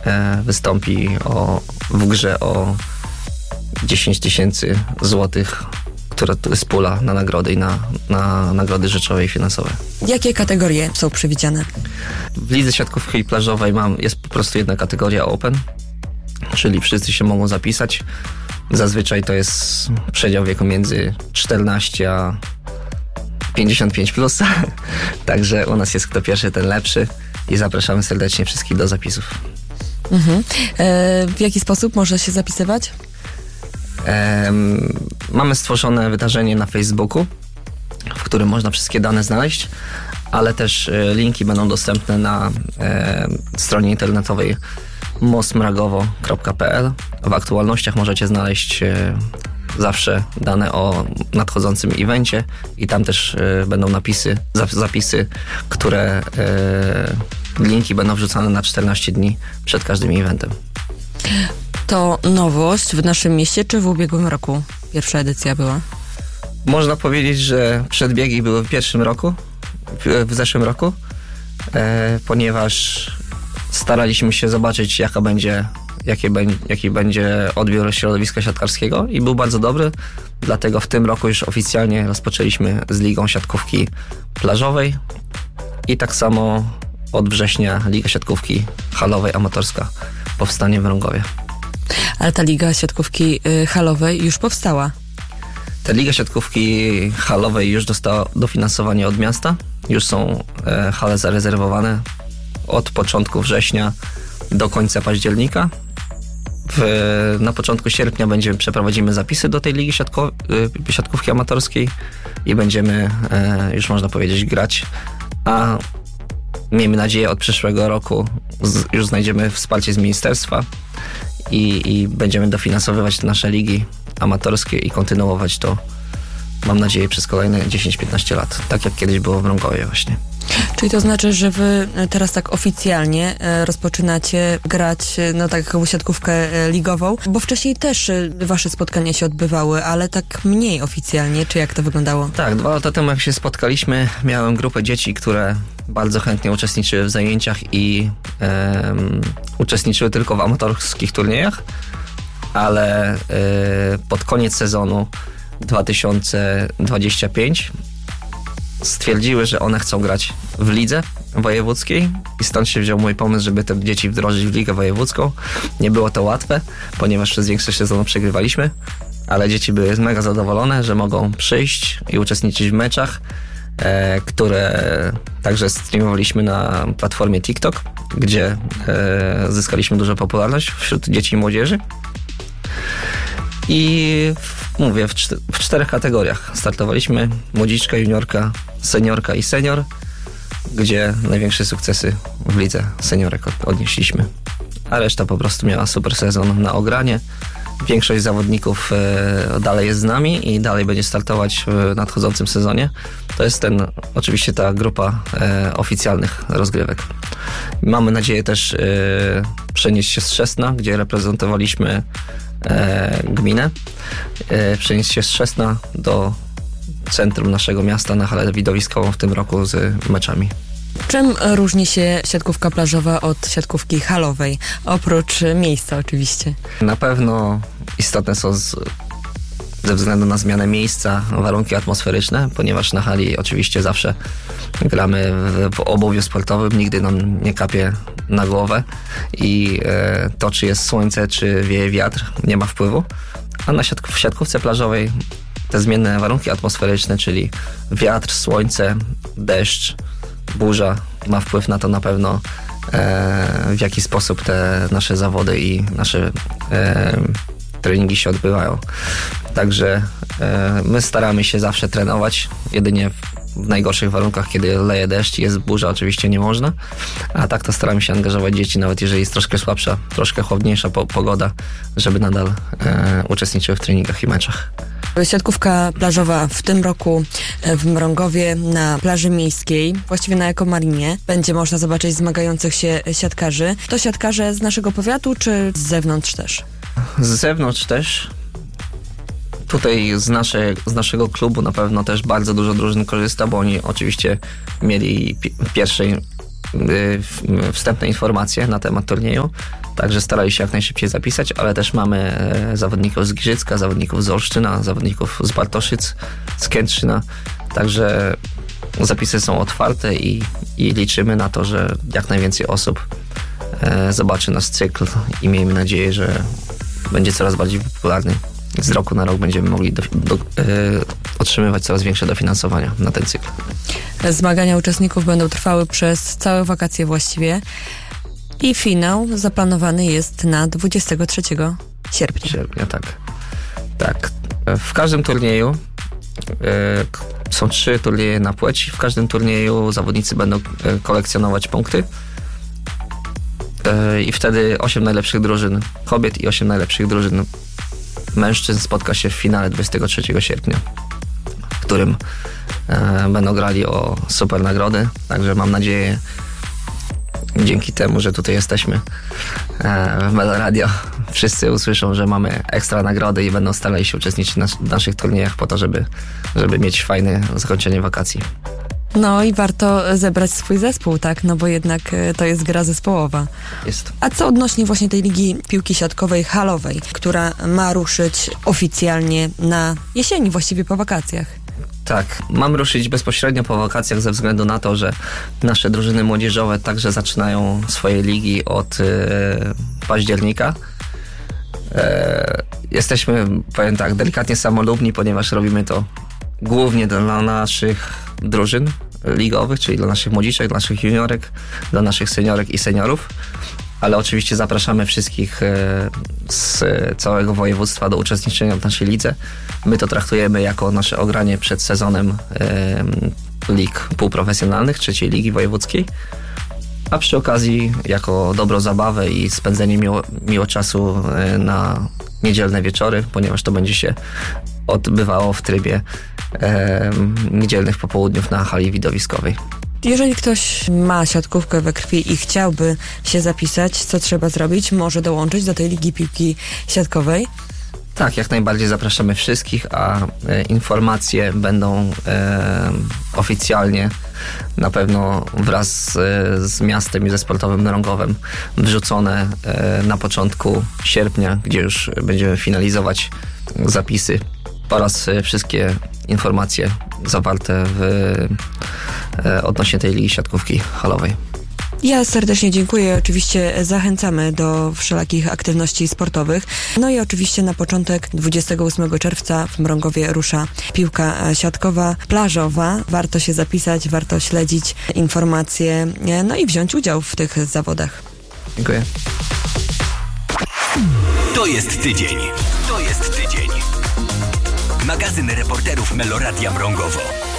wystąpi w grze o 10 000 złotych, która to jest pula na nagrody i na nagrody rzeczowe i finansowe. Jakie kategorie są przewidziane? W lidze siatkówki plażowej jest po prostu jedna kategoria Open, czyli wszyscy się mogą zapisać. Zazwyczaj to jest przedział wieku między 14 a 55 plus. Także u nas jest kto pierwszy, ten lepszy i zapraszamy serdecznie wszystkich do zapisów. W jaki sposób można się zapisywać? Mamy stworzone wydarzenie na Facebooku, w którym można wszystkie dane znaleźć, ale też linki będą dostępne na stronie internetowej mosmragowo.pl. W aktualnościach możecie znaleźć zawsze dane o nadchodzącym evencie i tam też będą zapisy, które linki będą wrzucane na 14 dni przed każdym eventem. To nowość w naszym mieście, czy w ubiegłym roku pierwsza edycja była? Można powiedzieć, że przedbiegi były w zeszłym roku, ponieważ staraliśmy się zobaczyć, jaki będzie odbiór środowiska siatkarskiego i był bardzo dobry, dlatego w tym roku już oficjalnie rozpoczęliśmy z Ligą Siatkówki Plażowej i tak samo od września Liga Siatkówki Halowej Amatorska powstanie w Mrągowie. Ale ta Liga Siatkówki Halowej już powstała. Ta Liga Siatkówki Halowej już dostała dofinansowanie od miasta. Już są hale zarezerwowane od początku września do końca października. Na początku sierpnia przeprowadzimy zapisy do tej Ligi Siatkówki Amatorskiej i będziemy, już można powiedzieć, grać. A miejmy nadzieję, od przyszłego roku już znajdziemy wsparcie z ministerstwa i będziemy dofinansowywać nasze ligi amatorskie i kontynuować to, mam nadzieję, przez kolejne 10-15 lat. Tak jak kiedyś było w Mrągowie właśnie. Czyli to znaczy, że wy teraz tak oficjalnie rozpoczynacie grać taką siatkówkę ligową, bo wcześniej też wasze spotkania się odbywały, ale tak mniej oficjalnie, czy jak to wyglądało? Tak, 2 lata temu jak się spotkaliśmy, miałem grupę dzieci, które bardzo chętnie uczestniczyły w zajęciach i uczestniczyły tylko w amatorskich turniejach, ale pod koniec sezonu 2025 stwierdziły, że one chcą grać w lidze wojewódzkiej i stąd się wziął mój pomysł, żeby te dzieci wdrożyć w ligę wojewódzką. Nie było to łatwe, ponieważ przez większość sezonu przegrywaliśmy, ale dzieci były mega zadowolone, że mogą przyjść i uczestniczyć w meczach, które także streamowaliśmy na platformie TikTok, gdzie zyskaliśmy dużą popularność wśród dzieci i młodzieży. I mówię, w 4 kategoriach startowaliśmy: młodziczka, juniorka, seniorka i senior, gdzie największe sukcesy w lidze seniorek odnieśliśmy. A reszta po prostu miała super sezon na ogranie. Większość zawodników dalej jest z nami i dalej będzie startować w nadchodzącym sezonie. To jest oczywiście ta grupa oficjalnych rozgrywek. Mamy nadzieję też przenieść się z Szesna, gdzie reprezentowaliśmy gminę, przenieść się z Szesna do centrum naszego miasta na halę widowiskową w tym roku z meczami. Czym różni się siatkówka plażowa od siatkówki halowej? Oprócz miejsca oczywiście. Na pewno istotne są ze względu na zmianę miejsca warunki atmosferyczne, ponieważ na hali oczywiście zawsze gramy w obuwiu sportowym, nigdy nam nie kapie na głowę i to, czy jest słońce, czy wieje wiatr, nie ma wpływu. A w siatkówce plażowej te zmienne warunki atmosferyczne, czyli wiatr, słońce, deszcz, burza, ma wpływ na to na pewno, w jaki sposób te nasze zawody i nasze treningi się odbywają. Także my staramy się zawsze trenować, jedynie w najgorszych warunkach, kiedy leje deszcz i jest burza, oczywiście nie można, a tak to staramy się angażować dzieci, nawet jeżeli jest troszkę słabsza, troszkę chłodniejsza pogoda, żeby nadal uczestniczyły w treningach i meczach. Siatkówka plażowa w tym roku w Mrągowie na plaży miejskiej, właściwie na Ekomarinie, będzie można zobaczyć zmagających się siatkarzy. To siatkarze z naszego powiatu, czy z zewnątrz też? Z zewnątrz też. Tutaj z naszego klubu na pewno też bardzo dużo drużyn korzysta, bo oni oczywiście mieli w pierwszej wstępne informacje na temat turnieju, także starali się jak najszybciej zapisać, ale też mamy zawodników z Giżycka, zawodników z Olsztyna, zawodników z Bartoszyc, z Kętrzyna, także zapisy są otwarte i liczymy na to, że jak najwięcej osób zobaczy nasz cykl i miejmy nadzieję, że będzie coraz bardziej popularny. Z roku na rok będziemy mogli otrzymywać coraz większe dofinansowania na ten cykl. Zmagania uczestników będą trwały przez całe wakacje właściwie i finał zaplanowany jest na 23 sierpnia. Tak. W każdym turnieju są 3 turnieje na płeć. W każdym turnieju zawodnicy będą kolekcjonować punkty i wtedy 8 najlepszych drużyn kobiet i 8 najlepszych drużyn mężczyzn spotka się w finale 23 sierpnia, w którym będą grali o super nagrody. Także mam nadzieję, dzięki temu, że tutaj jesteśmy w Melo Radio, wszyscy usłyszą, że mamy ekstra nagrody i będą starali się uczestniczyć w naszych turniejach po to, żeby mieć fajne zakończenie wakacji. No i warto zebrać swój zespół, tak? No bo jednak to jest gra zespołowa. Jest. A co odnośnie właśnie tej ligi piłki siatkowej halowej, która ma ruszyć oficjalnie na jesieni, właściwie po wakacjach? Tak, mam ruszyć bezpośrednio po wakacjach ze względu na to, że nasze drużyny młodzieżowe także zaczynają swoje ligi od października. Jesteśmy, powiem tak, delikatnie samolubni, ponieważ robimy to głównie dla naszych drużyn ligowych, czyli dla naszych młodziczek, dla naszych juniorek, dla naszych seniorek i seniorów, ale oczywiście zapraszamy wszystkich z całego województwa do uczestniczenia w naszej lidze. My to traktujemy jako nasze ogranie przed sezonem lig półprofesjonalnych, 3. Ligi Wojewódzkiej, a przy okazji jako dobrą zabawę i spędzenie miło czasu na niedzielne wieczory, ponieważ to będzie się odbywało w trybie niedzielnych popołudniów na hali widowiskowej. Jeżeli ktoś ma siatkówkę we krwi i chciałby się zapisać, co trzeba zrobić? Może dołączyć do tej ligi piłki siatkowej? Tak, jak najbardziej zapraszamy wszystkich, a informacje będą oficjalnie na pewno wraz z miastem i ze Sportowym Mrągowem wrzucone na początku sierpnia, gdzie już będziemy finalizować zapisy oraz wszystkie informacje zawarte odnośnie tej ligi siatkówki halowej. Ja serdecznie dziękuję. Oczywiście zachęcamy do wszelakich aktywności sportowych. No i oczywiście na początek 28 czerwca w Mrągowie rusza piłka siatkowa plażowa. Warto się zapisać, warto śledzić informacje, no i wziąć udział w tych zawodach. Dziękuję. To jest tydzień. Magazyn reporterów Meloradia Mrągowo.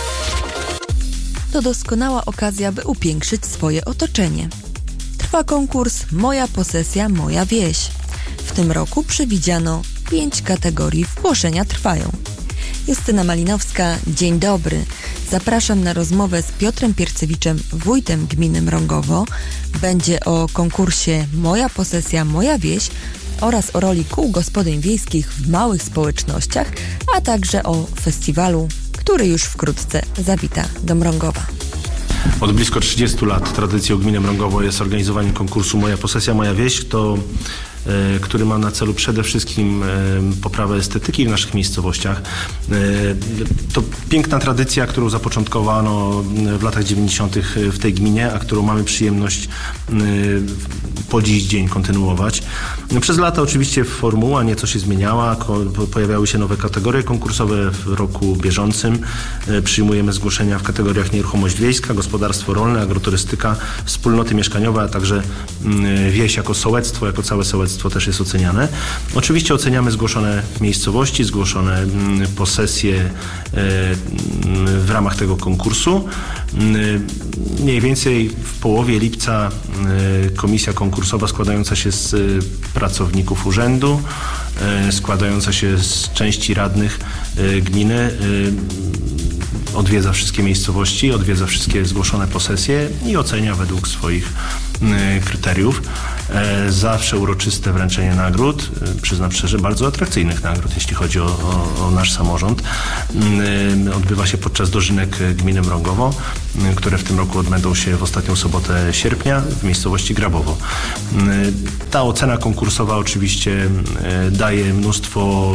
To doskonała okazja, by upiększyć swoje otoczenie. Trwa konkurs Moja posesja, moja wieś. W tym roku przewidziano 5 kategorii. Zgłoszenia trwają. Justyna Malinowska, dzień dobry. Zapraszam na rozmowę z Piotrem Piercewiczem, wójtem gminy Mrągowo. Będzie o konkursie Moja posesja, moja wieś oraz o roli kół gospodyń wiejskich w małych społecznościach, a także o festiwalu, który już wkrótce zawita do Mrągowa. Od blisko 30 lat tradycją gminy Mrągowo jest organizowanie konkursu Moja posesja, moja wieś, który ma na celu przede wszystkim poprawę estetyki w naszych miejscowościach. To piękna tradycja, którą zapoczątkowano w latach 90. w tej gminie, a którą mamy przyjemność po dziś dzień kontynuować. Przez lata oczywiście formuła nieco się zmieniała, pojawiały się nowe kategorie konkursowe w roku bieżącym. Przyjmujemy zgłoszenia w kategoriach nieruchomość wiejska, gospodarstwo rolne, agroturystyka, wspólnoty mieszkaniowe, a także wieś jako sołectwo, jako całe sołectwo też jest oceniane. Oczywiście oceniamy zgłoszone miejscowości, zgłoszone posesje w ramach tego konkursu. Mniej więcej w połowie lipca komisja konkursowa składająca się z pracowników urzędu, składająca się z części radnych gminy odwiedza wszystkie miejscowości, odwiedza wszystkie zgłoszone posesje i ocenia według swoich kryteriów. Zawsze uroczyste wręczenie nagród, przyznam szczerze, bardzo atrakcyjnych nagród, jeśli chodzi o nasz samorząd. Odbywa się podczas dożynek gminy Mrągowo, które w tym roku odbędą się w ostatnią sobotę sierpnia w miejscowości Grabowo. Ta ocena konkursowa oczywiście daje mnóstwo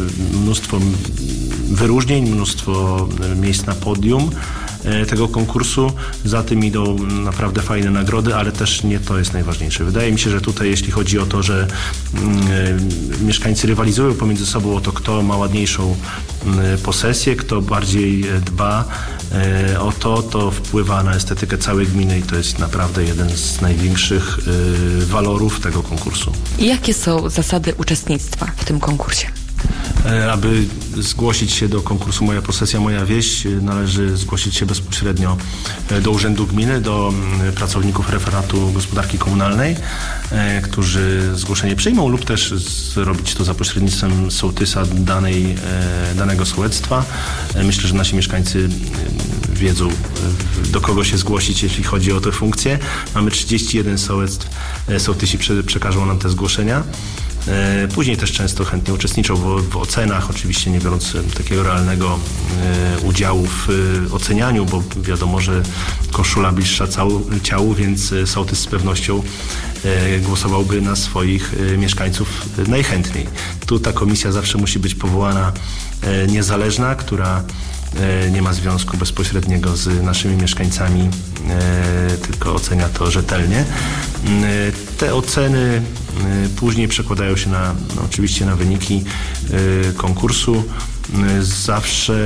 wyróżnień, mnóstwo miejsc na podium tego konkursu. Za tym idą naprawdę fajne nagrody, ale też nie to jest najważniejsze. Wydaje mi się, że tutaj jeśli chodzi o to, że mieszkańcy rywalizują pomiędzy sobą o to, kto ma ładniejszą posesję, kto bardziej dba o to wpływa na estetykę całej gminy i to jest naprawdę jeden z największych walorów tego konkursu. Jakie są zasady uczestnictwa w tym konkursie? Aby zgłosić się do konkursu Moja Posesja, Moja Wieś, należy zgłosić się bezpośrednio do Urzędu Gminy, do pracowników referatu gospodarki komunalnej, którzy zgłoszenie przyjmą lub też zrobić to za pośrednictwem sołtysa danego sołectwa. Myślę, że nasi mieszkańcy wiedzą, do kogo się zgłosić, jeśli chodzi o tę funkcję. Mamy 31 sołectw, sołtysi przekażą nam te zgłoszenia. Później też często chętnie uczestniczą w ocenach, oczywiście nie biorąc takiego realnego udziału w ocenianiu, bo wiadomo, że koszula bliższa ciału, więc sołtys z pewnością głosowałby na swoich mieszkańców najchętniej. Tu ta komisja zawsze musi być powołana niezależna, która nie ma związku bezpośredniego z naszymi mieszkańcami, tylko ocenia to rzetelnie. Te oceny później przekładają się oczywiście na wyniki konkursu. Zawsze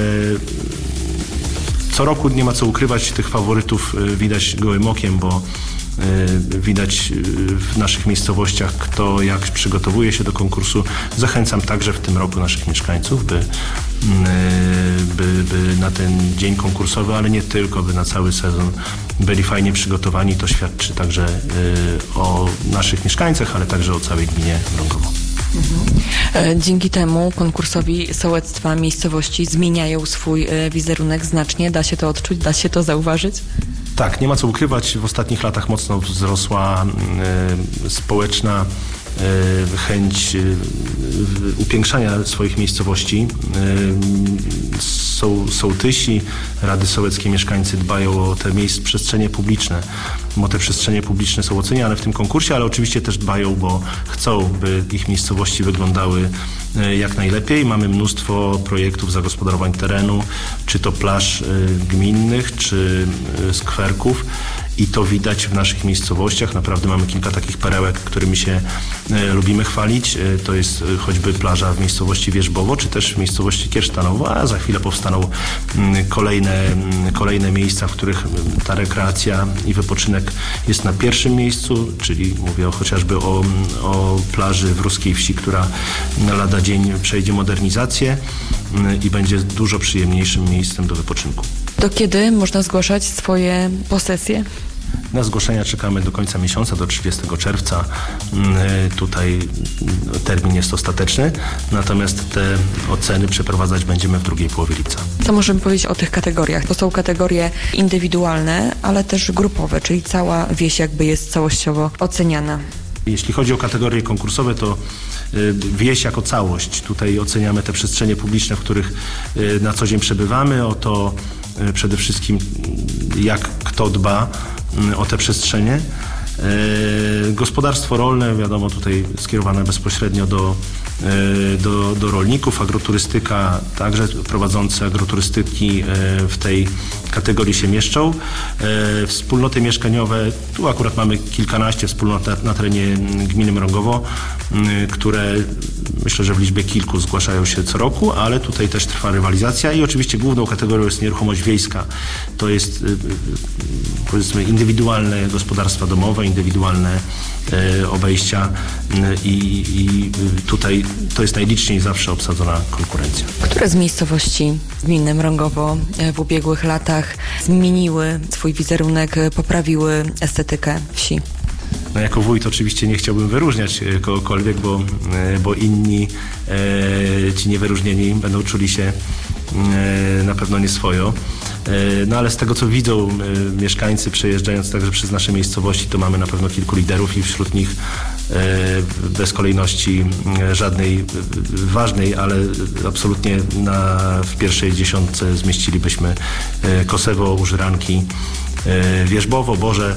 co roku nie ma co ukrywać, tych faworytów widać gołym okiem, bo widać w naszych miejscowościach, kto jak przygotowuje się do konkursu. Zachęcam także w tym roku naszych mieszkańców, by na ten dzień konkursowy, ale nie tylko, by na cały sezon byli fajnie przygotowani. To świadczy także o naszych mieszkańcach, ale także o całej gminie Mrągowo. Dzięki temu konkursowi sołectwa miejscowości zmieniają swój wizerunek znacznie. Da się to odczuć, da się to zauważyć? Tak, nie ma co ukrywać. W ostatnich latach mocno wzrosła społeczna chęć upiększania swoich miejscowości. Sołtysi, rady sołeckie, mieszkańcy dbają o te przestrzenie publiczne, bo te przestrzenie publiczne są oceniane w tym konkursie, ale oczywiście też dbają, bo chcą, by ich miejscowości wyglądały jak najlepiej. Mamy mnóstwo projektów zagospodarowań terenu, czy to plaż gminnych, czy skwerków. I to widać w naszych miejscowościach. Naprawdę mamy kilka takich perełek, którymi się lubimy chwalić. To jest choćby plaża w miejscowości Wierzbowo, czy też w miejscowości Kiersztanowo, a za chwilę powstaną kolejne miejsca, w których ta rekreacja i wypoczynek jest na pierwszym miejscu, czyli mówię chociażby o plaży w Ruskiej Wsi, która na lada dzień przejdzie modernizację i będzie dużo przyjemniejszym miejscem do wypoczynku. Do kiedy można zgłaszać swoje posesje? Na zgłoszenia czekamy do końca miesiąca, do 30 czerwca. Tutaj termin jest ostateczny, natomiast te oceny przeprowadzać będziemy w drugiej połowie lipca. Co możemy powiedzieć o tych kategoriach? To są kategorie indywidualne, ale też grupowe, czyli cała wieś jakby jest całościowo oceniana. Jeśli chodzi o kategorie konkursowe, to wieś jako całość. Tutaj oceniamy te przestrzenie publiczne, w których na co dzień przebywamy, o to przede wszystkim jak kto dba o te przestrzenie. Gospodarstwo rolne, wiadomo, tutaj skierowane bezpośrednio do rolników, agroturystyka, także prowadzące agroturystyki w tej kategorii się mieszczą. Wspólnoty mieszkaniowe, tu akurat mamy kilkanaście wspólnot na terenie gminy Mrągowo, które myślę, że w liczbie kilku zgłaszają się co roku, ale tutaj też trwa rywalizacja i oczywiście główną kategorią jest nieruchomość wiejska. To jest powiedzmy indywidualne gospodarstwa domowe, indywidualne obejścia i tutaj to jest najliczniej zawsze obsadzona konkurencja. Które z miejscowości gminy Mrągowo w ubiegłych latach zmieniły swój wizerunek, poprawiły estetykę wsi? No jako wójt oczywiście nie chciałbym wyróżniać kogokolwiek, bo inni, ci niewyróżnieni, będą czuli się na pewno nieswojo. No ale z tego, co widzą mieszkańcy przejeżdżając także przez nasze miejscowości, to mamy na pewno kilku liderów i wśród nich bez kolejności żadnej ważnej, ale absolutnie w pierwszej dziesiątce zmieścilibyśmy Kosewo, Użyranki, Wierzbowo, Boże.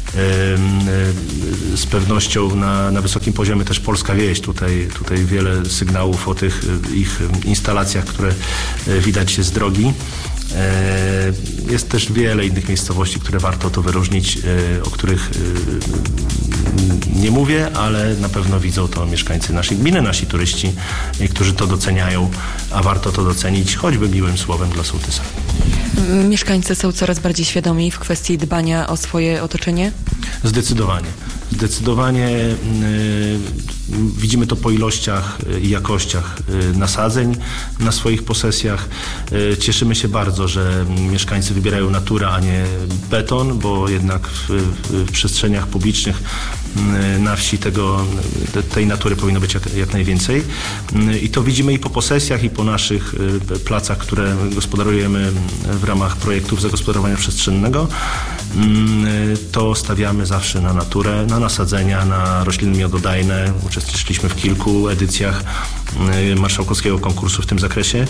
Z pewnością na wysokim poziomie też Polska Wieś. Tutaj wiele sygnałów o tych ich instalacjach, które widać z drogi. Jest też wiele innych miejscowości, które warto to wyróżnić, o których nie mówię, ale na pewno widzą to mieszkańcy naszej gminy, nasi turyści, którzy to doceniają, a warto to docenić choćby miłym słowem dla sołtysa. Mieszkańcy są coraz bardziej świadomi w kwestii dbania o swoje otoczenie? Zdecydowanie. Widzimy to po ilościach i jakościach nasadzeń na swoich posesjach. Cieszymy się bardzo, że mieszkańcy wybierają naturę, a nie beton, bo jednak w przestrzeniach publicznych na wsi tej natury powinno być jak najwięcej. I to widzimy i po posesjach, i po naszych placach, które gospodarujemy w ramach projektów zagospodarowania przestrzennego. To stawiamy zawsze na naturę, na nasadzenia, na rośliny miododajne. Uczestniczyliśmy w kilku edycjach marszałkowskiego konkursu w tym zakresie.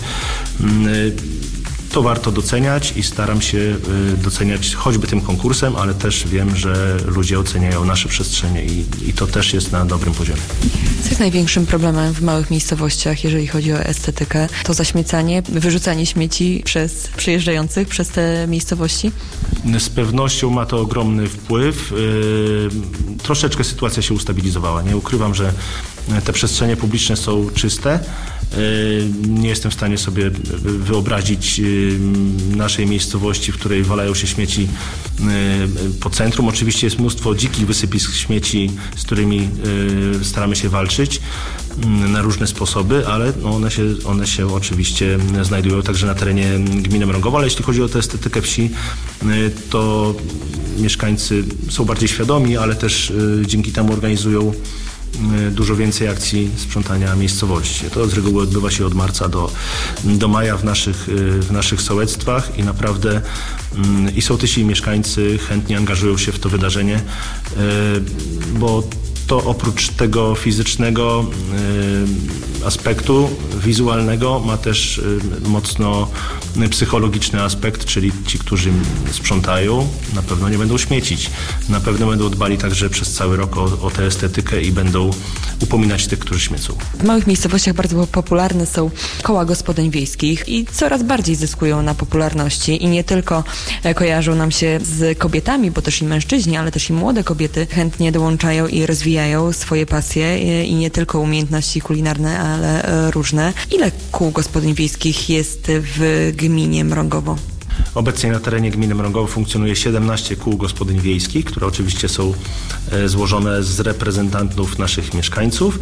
To warto doceniać i staram się doceniać choćby tym konkursem, ale też wiem, że ludzie oceniają nasze przestrzenie i to też jest na dobrym poziomie. Co jest największym problemem w małych miejscowościach, jeżeli chodzi o estetykę? To zaśmiecanie, wyrzucanie śmieci przez przyjeżdżających przez te miejscowości? Z pewnością ma to ogromny wpływ. Troszeczkę sytuacja się ustabilizowała. Nie ukrywam, że te przestrzenie publiczne są czyste. Nie jestem w stanie sobie wyobrazić naszej miejscowości, w której walają się śmieci po centrum. Oczywiście jest mnóstwo dzikich wysypisk śmieci, z którymi staramy się walczyć na różne sposoby, ale one się oczywiście znajdują także na terenie gminy Mrągowo, ale jeśli chodzi o tę estetykę wsi, to mieszkańcy są bardziej świadomi, ale też dzięki temu organizują dużo więcej akcji sprzątania miejscowości. To z reguły odbywa się od marca do maja w naszych sołectwach i naprawdę i sołtysi, i mieszkańcy chętnie angażują się w to wydarzenie, bo to oprócz tego fizycznego aspektu wizualnego ma też mocno psychologiczny aspekt, czyli ci, którzy sprzątają, na pewno nie będą śmiecić. Na pewno będą dbali także przez cały rok o tę estetykę i będą upominać tych, którzy śmiecą. W małych miejscowościach bardzo popularne są koła gospodyń wiejskich i coraz bardziej zyskują na popularności i nie tylko kojarzą nam się z kobietami, bo też i mężczyźni, ale też i młode kobiety chętnie dołączają i rozwijają swoje pasje i nie tylko umiejętności kulinarne, ale różne. Ile kół gospodyń wiejskich jest w gminie Mrągowo? Obecnie na terenie gminy Mrągowo funkcjonuje 17 kół gospodyń wiejskich, które oczywiście są złożone z reprezentantów naszych mieszkańców.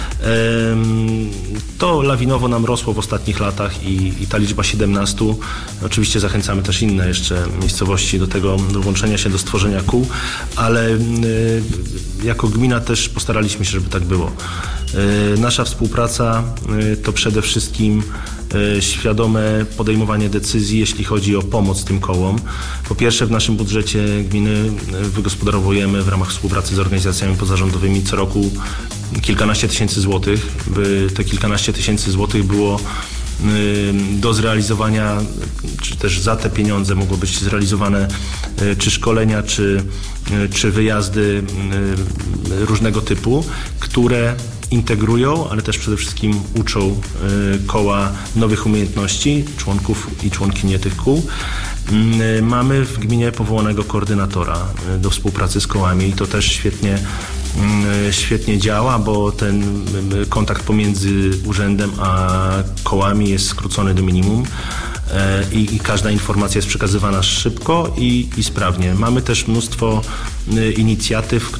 To lawinowo nam rosło w ostatnich latach i ta liczba 17, oczywiście zachęcamy też inne jeszcze miejscowości do włączenia się do stworzenia kół, ale jako gmina też postaraliśmy się, żeby tak było. Nasza współpraca to przede wszystkim świadome podejmowanie decyzji, jeśli chodzi o pomoc tym kołom. Po pierwsze, w naszym budżecie gminy wygospodarowujemy w ramach współpracy z organizacjami pozarządowymi co roku kilkanaście tysięcy złotych, by te kilkanaście tysięcy złotych było do zrealizowania, czy też za te pieniądze mogło być zrealizowane czy szkolenia, czy wyjazdy różnego typu, które integrują, ale też przede wszystkim uczą koła nowych umiejętności, członków i członkinie tych kół. Mamy w gminie powołanego koordynatora do współpracy z kołami i to też świetnie działa, bo ten kontakt pomiędzy urzędem a kołami jest skrócony do minimum i każda informacja jest przekazywana szybko i sprawnie. Mamy też mnóstwo inicjatyw,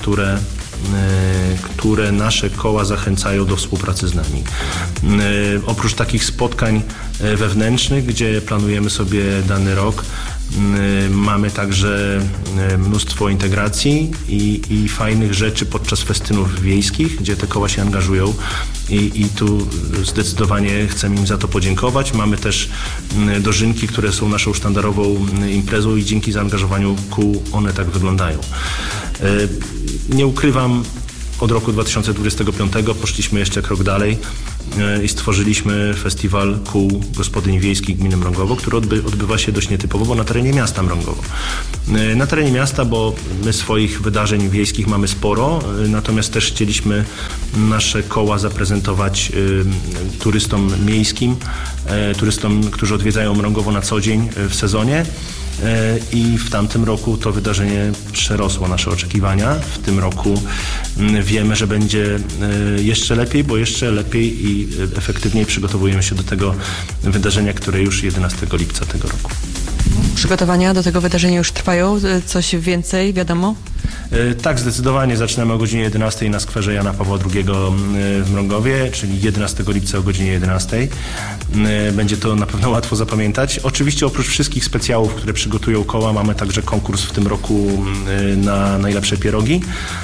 które nasze koła zachęcają do współpracy z nami. Oprócz takich spotkań wewnętrznych, gdzie planujemy sobie dany rok, Mamy także mnóstwo integracji i fajnych rzeczy podczas festynów wiejskich, gdzie te koła się angażują i tu zdecydowanie chcemy im za to podziękować. Mamy też dożynki, które są naszą sztandarową imprezą i dzięki zaangażowaniu kół one tak wyglądają. Nie ukrywam, od roku 2025 poszliśmy jeszcze krok dalej i stworzyliśmy festiwal kół gospodyń wiejskich gminy Mrągowo, który odbywa się dość nietypowo, bo na terenie miasta Mrągowo. Na terenie miasta, bo my swoich wydarzeń wiejskich mamy sporo, natomiast też chcieliśmy nasze koła zaprezentować turystom miejskim, turystom, którzy odwiedzają Mrągowo na co dzień w sezonie. I w tamtym roku to wydarzenie przerosło nasze oczekiwania. W tym roku wiemy, że będzie jeszcze lepiej, bo jeszcze lepiej i efektywniej przygotowujemy się do tego wydarzenia, które już 11 lipca tego roku. Przygotowania do tego wydarzenia już trwają? Coś więcej wiadomo? Tak, zdecydowanie. Zaczynamy o godzinie 11 na skwerze Jana Pawła II w Mrągowie, czyli 11 lipca o godzinie 11. Będzie to na pewno łatwo zapamiętać. Oczywiście oprócz wszystkich specjałów, które przygotują koła, mamy także konkurs w tym roku na najlepsze pierogi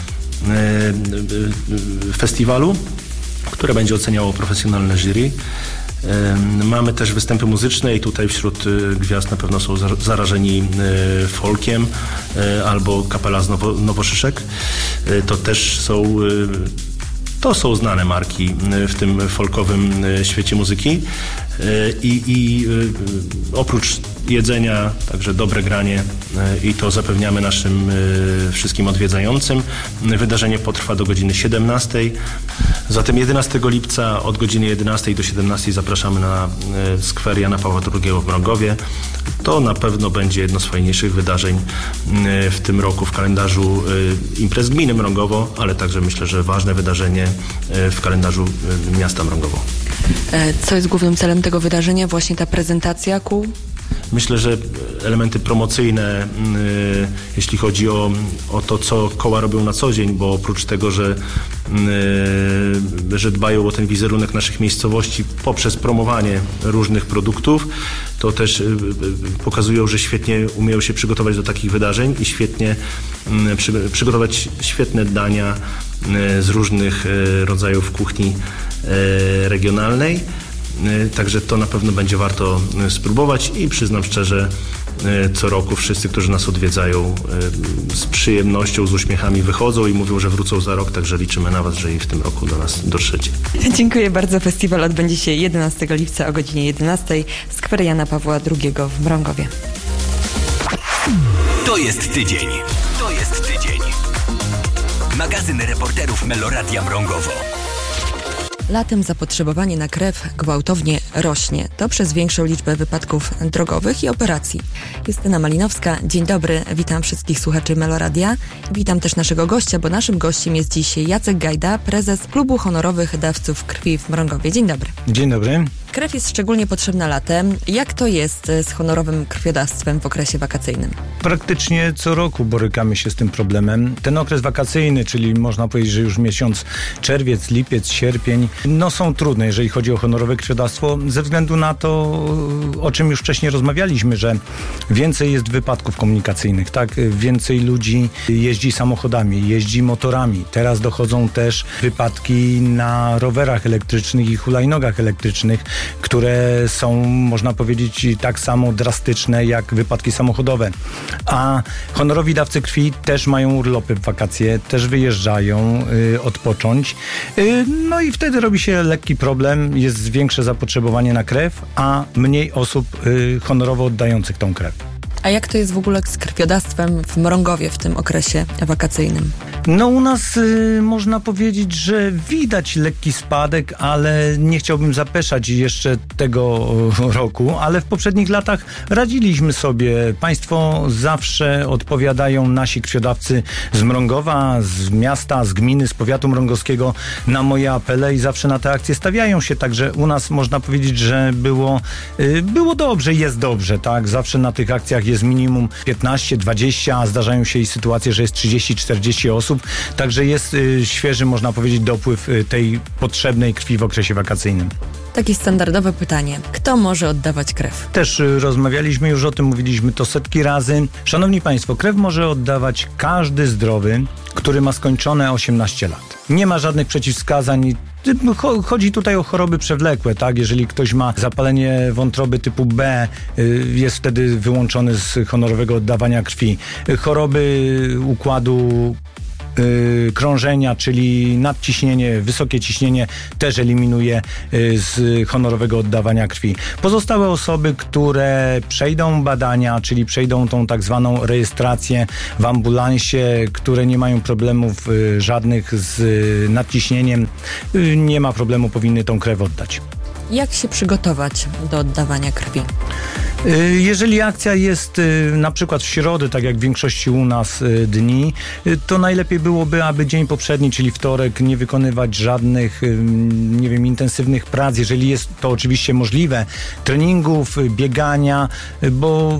festiwalu, które będzie oceniało profesjonalne jury. Mamy też występy muzyczne i tutaj wśród gwiazd na pewno są zarażeni folkiem albo kapela z Nowoszyszek. To są znane marki w tym folkowym świecie muzyki i oprócz jedzenia także dobre granie i to zapewniamy naszym wszystkim odwiedzającym. Wydarzenie potrwa do godziny 17. Zatem 11 lipca od godziny 11 do 17 zapraszamy na skwer Jana Pawła II w Mrągowie. To na pewno będzie jedno z fajniejszych wydarzeń w tym roku w kalendarzu imprez gminy Mrągowo, ale także myślę, że ważne wydarzenie w kalendarzu miasta Mrągowo. Co jest głównym celem tego wydarzenia? Właśnie ta prezentacja kół? Myślę, że elementy promocyjne, jeśli chodzi o to, co koła robią na co dzień, bo oprócz tego, że dbają o ten wizerunek naszych miejscowości poprzez promowanie różnych produktów, to też pokazują, że świetnie umieją się przygotować do takich wydarzeń i świetnie przygotować świetne dania z różnych rodzajów kuchni regionalnej. Także to na pewno będzie warto spróbować i przyznam szczerze, co roku wszyscy, którzy nas odwiedzają, z przyjemnością, z uśmiechami wychodzą i mówią, że wrócą za rok, także liczymy na Was, że i w tym roku do nas dotrzecie. Dziękuję bardzo. Festiwal odbędzie się 11 lipca o godzinie 11 w skwerze Jana Pawła II w Mrągowie. To jest tydzień. To jest tydzień. Magazyn reporterów Meloradia Mrągowo. Latem zapotrzebowanie na krew gwałtownie rośnie. To przez większą liczbę wypadków drogowych i operacji. Justyna Malinowska, dzień dobry. Witam wszystkich słuchaczy Meloradia. Witam też naszego gościa, bo naszym gościem jest dziś Jacek Gajda, prezes Klubu Honorowych Dawców Krwi w Mrągowie. Dzień dobry. Dzień dobry. Krew jest szczególnie potrzebna latem. Jak to jest z honorowym krwiodawstwem w okresie wakacyjnym? Praktycznie co roku borykamy się z tym problemem. Ten okres wakacyjny, czyli można powiedzieć, że już miesiąc czerwiec, lipiec, sierpień, są trudne, jeżeli chodzi o honorowe krwiodawstwo, ze względu na to, o czym już wcześniej rozmawialiśmy, że więcej jest wypadków komunikacyjnych, tak? Więcej ludzi jeździ samochodami, jeździ motorami. Teraz dochodzą też wypadki na rowerach elektrycznych i hulajnogach elektrycznych, które są, można powiedzieć, tak samo drastyczne jak wypadki samochodowe. A honorowi dawcy krwi też mają urlopy w wakacje, też wyjeżdżają odpocząć. I wtedy robi się lekki problem, jest większe zapotrzebowanie na krew, a mniej osób honorowo oddających tą krew. A jak to jest w ogóle z krwiodawstwem w Mrągowie w tym okresie wakacyjnym? U nas można powiedzieć, że widać lekki spadek, ale nie chciałbym zapeszać jeszcze tego roku, ale w poprzednich latach radziliśmy sobie. Państwo zawsze odpowiadają, nasi krwiodawcy z Mrągowa, z miasta, z gminy, z powiatu mrągowskiego na moje apele i zawsze na te akcje stawiają się, także u nas można powiedzieć, że było dobrze, jest dobrze, tak? Zawsze na tych akcjach jest minimum 15, 20, a zdarzają się i sytuacje, że jest 30, 40 osób. Także jest świeży, można powiedzieć, dopływ tej potrzebnej krwi w okresie wakacyjnym. Takie standardowe pytanie. Kto może oddawać krew? Też rozmawialiśmy już o tym, mówiliśmy to setki razy. Szanowni Państwo, krew może oddawać każdy zdrowy, który ma skończone 18 lat. Nie ma żadnych przeciwwskazań. Chodzi tutaj o choroby przewlekłe, tak? Jeżeli ktoś ma zapalenie wątroby typu B, jest wtedy wyłączony z honorowego oddawania krwi. Choroby układu krążenia, czyli nadciśnienie, wysokie ciśnienie też eliminuje z honorowego oddawania krwi. Pozostałe osoby, które przejdą badania, czyli przejdą tą tak zwaną rejestrację w ambulansie, które nie mają problemów żadnych z nadciśnieniem, nie ma problemu, powinny tą krew oddać. Jak się przygotować do oddawania krwi? Jeżeli akcja jest na przykład w środę, tak jak w większości u nas dni, to najlepiej byłoby, aby dzień poprzedni, czyli wtorek, nie wykonywać żadnych, intensywnych prac, jeżeli jest to oczywiście możliwe, treningów, biegania, bo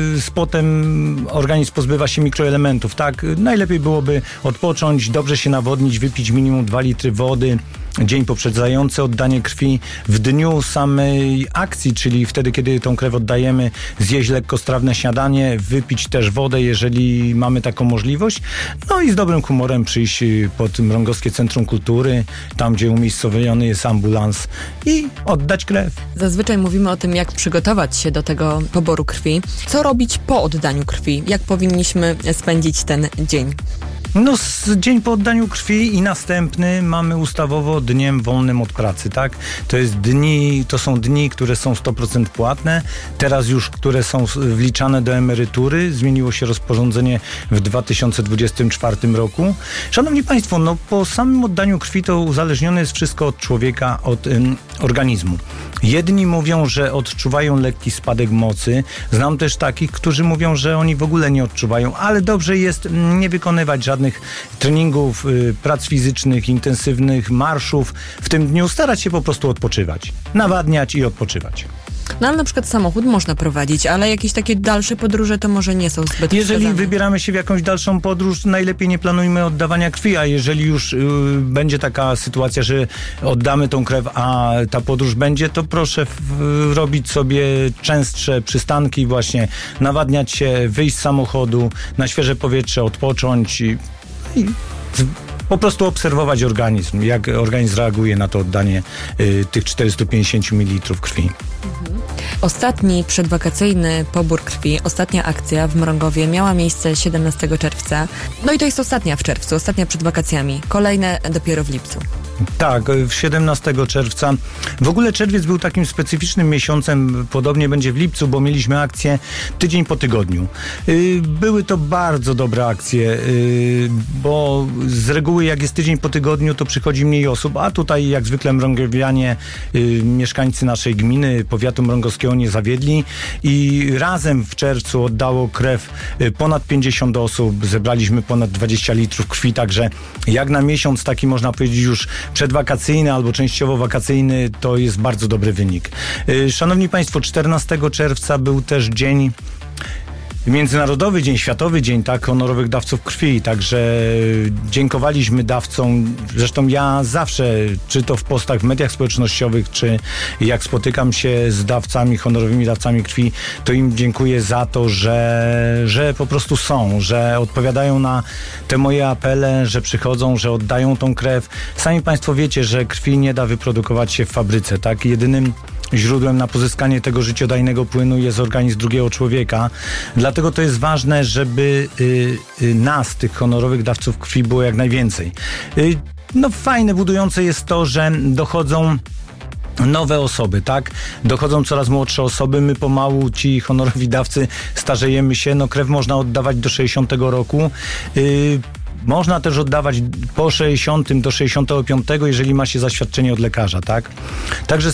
potem organizm pozbywa się mikroelementów, tak? Najlepiej byłoby odpocząć, dobrze się nawodnić, wypić minimum 2 litry wody, dzień poprzedzający oddanie krwi. W dniu samej akcji, czyli wtedy, kiedy tą krew oddajemy, zjeść lekkostrawne śniadanie, wypić też wodę, jeżeli mamy taką możliwość. No i z dobrym humorem przyjść pod Mrągowskie Centrum Kultury, tam gdzie umiejscowiony jest ambulans, i oddać krew. Zazwyczaj mówimy o tym, jak przygotować się do tego poboru krwi. Co robić po oddaniu krwi? Jak powinniśmy spędzić ten dzień? No, dzień po oddaniu krwi i następny mamy ustawowo dniem wolnym od pracy, tak? To są dni, które są 100% płatne, teraz już, które są wliczane do emerytury. Zmieniło się rozporządzenie w 2024 roku. Szanowni Państwo, no po samym oddaniu krwi to uzależnione jest wszystko od człowieka, od organizmu. Jedni mówią, że odczuwają lekki spadek mocy. Znam też takich, którzy mówią, że oni w ogóle nie odczuwają, ale dobrze jest nie wykonywać żadnych treningów, prac fizycznych, intensywnych, marszów. W tym dniu starać się po prostu odpoczywać, nawadniać i odpoczywać. No ale na przykład samochód można prowadzić, ale jakieś takie dalsze podróże to może nie są zbyt Jeżeli wskazane. wybieramy się w jakąś dalszą podróż, najlepiej nie planujmy oddawania krwi, a jeżeli już będzie taka sytuacja, że oddamy tą krew, a ta podróż będzie, to proszę robić sobie częstsze przystanki, właśnie nawadniać się, wyjść z samochodu, na świeże powietrze, odpocząć i po prostu obserwować organizm, jak organizm reaguje na to oddanie tych 450 ml krwi. Ostatni przedwakacyjny pobór krwi, ostatnia akcja w Mrągowie miała miejsce 17 czerwca. No i to jest ostatnia w czerwcu, ostatnia przed wakacjami. Kolejne dopiero w lipcu. Tak, 17 czerwca. W ogóle czerwiec był takim specyficznym miesiącem, podobnie będzie w lipcu, bo mieliśmy akcję tydzień po tygodniu. Były to bardzo dobre akcje, bo z reguły jak jest tydzień po tygodniu, to przychodzi mniej osób, a tutaj jak zwykle mrągowianie, mieszkańcy naszej gminy, powiatu mrągowskiego nie zawiedli i razem w czerwcu oddało krew ponad 50 osób, zebraliśmy ponad 20 litrów krwi, także jak na miesiąc taki, można powiedzieć, już przedwakacyjny albo częściowo wakacyjny, to jest bardzo dobry wynik. Szanowni Państwo, 14 czerwca był też dzień Międzynarodowy Dzień, Światowy Dzień, tak, honorowych dawców krwi, także dziękowaliśmy dawcom. Zresztą ja zawsze, czy to w postach w mediach społecznościowych, czy jak spotykam się z dawcami, honorowymi dawcami krwi, to im dziękuję za to, że po prostu są, że odpowiadają na te moje apele, że przychodzą, że oddają tą krew. Sami Państwo wiecie, że krwi nie da wyprodukować się w fabryce, tak? Jedynym źródłem na pozyskanie tego życiodajnego płynu jest organizm drugiego człowieka. Dlatego to jest ważne, żeby nas, tych honorowych dawców krwi, było jak najwięcej. No fajne, budujące jest to, że dochodzą nowe osoby, tak? Dochodzą coraz młodsze osoby, my pomału, ci honorowi dawcy, starzejemy się, no krew można oddawać do 60 roku. Można też oddawać po 60 do 65, jeżeli ma się zaświadczenie od lekarza, tak? Także